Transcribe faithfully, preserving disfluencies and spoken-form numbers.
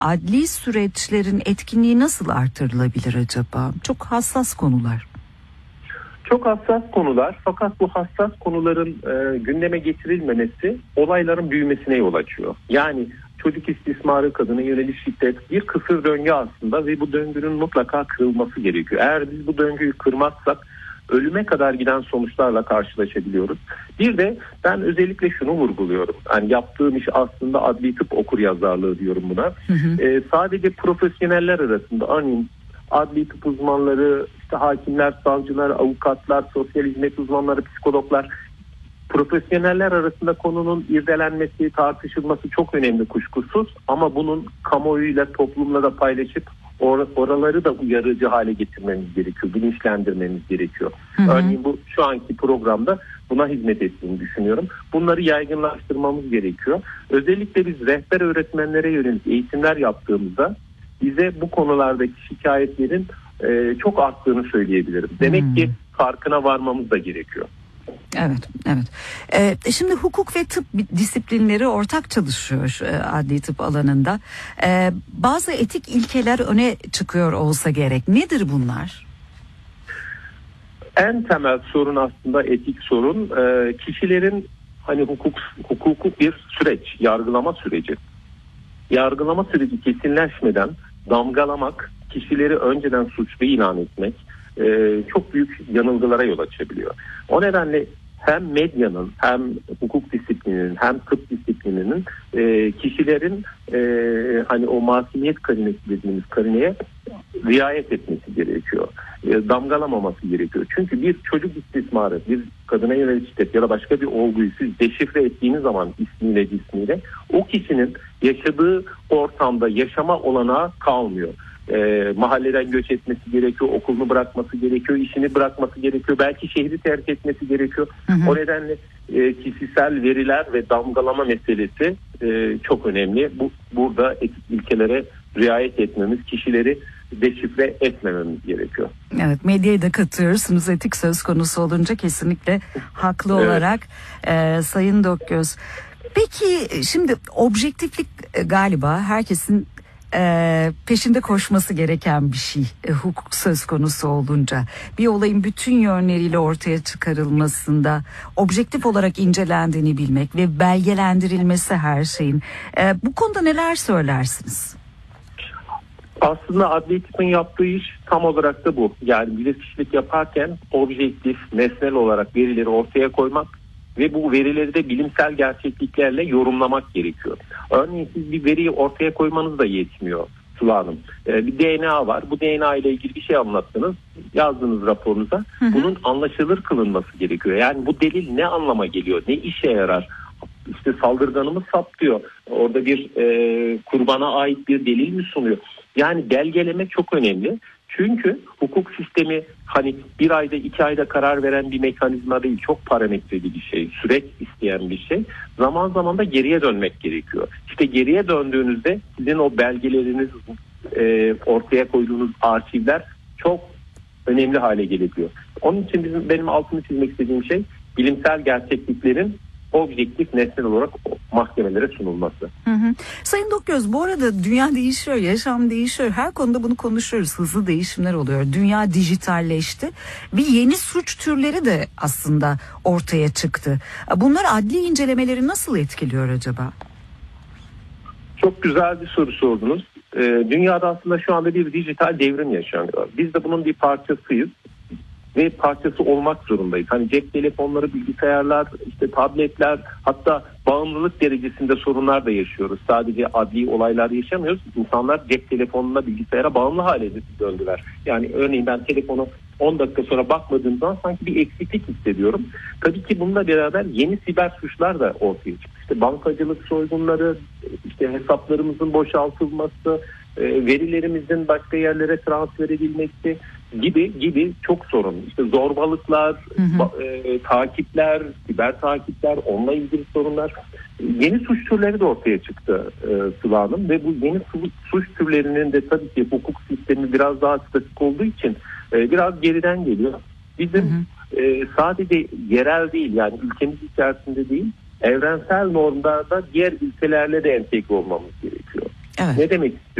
adli süreçlerin etkinliği nasıl artırılabilir acaba? Çok hassas konular. Çok hassas konular, fakat bu hassas konuların e, gündeme getirilmemesi olayların büyümesine yol açıyor. Yani çocuk istismarı, kadına yönelik şiddet bir kısır döngü aslında ve bu döngünün mutlaka kırılması gerekiyor. Eğer biz bu döngüyü kırmazsak ölüme kadar giden sonuçlarla karşılaşabiliyoruz. Bir de ben özellikle şunu vurguluyorum. Yani yaptığım iş aslında adli tıp okuryazarlığı diyorum buna. Hı hı. E, sadece profesyoneller arasında, örneğin adli tıp uzmanları, işte hakimler, savcılar, avukatlar, sosyal hizmet uzmanları, psikologlar, profesyoneller arasında konunun irdelenmesi, tartışılması çok önemli kuşkusuz. Ama bunun kamuoyuyla, toplumla da paylaşıp or- oraları da uyarıcı hale getirmemiz gerekiyor, bilinçlendirmemiz gerekiyor. Hı hı. Örneğin bu şu anki programda buna hizmet ettiğini düşünüyorum. Bunları yaygınlaştırmamız gerekiyor. Özellikle biz rehber öğretmenlere yönelik eğitimler yaptığımızda bize bu konulardaki şikayetlerin e, çok arttığını söyleyebilirim. Demek hmm. ki farkına varmamız da gerekiyor. Evet, evet. Ee, şimdi hukuk ve tıp disiplinleri ortak çalışıyor e, adli tıp alanında. Ee, bazı etik ilkeler öne çıkıyor olsa gerek. Nedir bunlar? En temel sorun aslında etik sorun. Ee, kişilerin hani hukuk hukuku bir süreç, yargılama süreci. Yargılama süreci kesinleşmeden damgalamak, kişileri önceden suçlu ilan etmek e, çok büyük yanılgılara yol açabiliyor. O nedenle hem medyanın, hem hukuk disiplininin, hem tıp disiplininin e, kişilerin e, hani o masumiyet karinesi dediğimiz karineye riayet etmesi gerekiyor. E, damgalamaması gerekiyor. Çünkü bir çocuk istismarı, bir kadına yönelik şiddet ya da başka bir olguyu siz deşifre ettiğiniz zaman ismiyle cismiyle o kişinin yaşadığı ortamda yaşama olanağı kalmıyor. E, mahalleden göç etmesi gerekiyor, okulunu bırakması gerekiyor, işini bırakması gerekiyor, belki şehri terk etmesi gerekiyor. Hı hı. O nedenle e, kişisel veriler ve damgalama meselesi e, çok önemli. Bu burada etik ilkelere riayet etmemiz, kişileri deşifre etmememiz gerekiyor. Evet, medyayı da katıyorsunuz. Etik söz konusu olunca kesinlikle haklı evet. olarak e, Sayın Dokgöz. Peki şimdi objektiflik e, galiba herkesin e, peşinde koşması gereken bir şey. E, hukuk söz konusu olunca bir olayın bütün yönleriyle ortaya çıkarılmasında objektif olarak incelendiğini bilmek ve belgelendirilmesi her şeyin. E, bu konuda neler söylersiniz? Aslında adli tıpın yaptığı iş tam olarak da bu. Yani bilirkişilik yaparken objektif, nesnel olarak verileri ortaya koymak ve bu verileri de bilimsel gerçekliklerle yorumlamak gerekiyor. Örneğin siz bir veriyi ortaya koymanız da yetmiyor Sıla Hanım. Ee, bir D N A var. Bu D N A ile ilgili bir şey anlattınız. Yazdınız raporunuza. Hı hı. Bunun anlaşılır kılınması gerekiyor. Yani bu delil ne anlama geliyor? Ne işe yarar? İşte saldırganımız saptıyor. Orada bir e, kurbana ait bir delil mi sunuyor? Yani belgeleme çok önemli. Çünkü hukuk sistemi hani bir ayda iki ayda karar veren bir mekanizma değil. Çok parametreli bir şey. Süreç isteyen bir şey. Zaman zaman da geriye dönmek gerekiyor. İşte geriye döndüğünüzde sizin o belgeleriniz, e, ortaya koyduğunuz arşivler çok önemli hale gelebiliyor. Onun için bizim benim altını çizmek istediğim şey bilimsel gerçekliklerin objektif, nesnel olarak mahkemelere sunulması. Hı hı. Sayın Dokgöz, bu arada dünya değişiyor, yaşam değişiyor. Her konuda bunu konuşuyoruz. Hızlı değişimler oluyor. Dünya dijitalleşti ve yeni suç türleri de aslında ortaya çıktı. Bunlar adli incelemeleri nasıl etkiliyor acaba? Çok güzel bir soru sordunuz. Ee, dünyada aslında şu anda bir dijital devrim yaşanıyor. Biz de bunun bir parçasıyız. Ve parçası olmak zorundayız. Hani cep telefonları, bilgisayarlar, işte tabletler, hatta bağımlılık derecesinde sorunlar da yaşıyoruz. Sadece adli olaylar yaşamıyoruz. İnsanlar cep telefonuna, bilgisayara bağımlı hale döndüler. Yani örneğin ben telefonu on dakika sonra bakmadığım zaman sanki bir eksiklik hissediyorum. Tabii ki bununla beraber yeni siber suçlar da ortaya çıktı. İşte bankacılık soygunları, işte hesaplarımızın boşaltılması, verilerimizin başka yerlere transfer edilmesi gibi gibi çok sorun. İşte zorbalıklar, hı hı. E, takipler, siber takipler, onunla ilgili sorunlar. Yeni suç türleri de ortaya çıktı e, Sıla Hanım ve bu yeni suç, suç türlerinin de tabii ki hukuk sistemi biraz daha statik olduğu için e, biraz geriden geliyor. Bizim hı hı. E, sadece yerel değil, yani ülkemiz içerisinde değil, evrensel normlarda diğer ülkelerle de entegre olmamız gerekiyor. Evet. Ne demek istiyorum?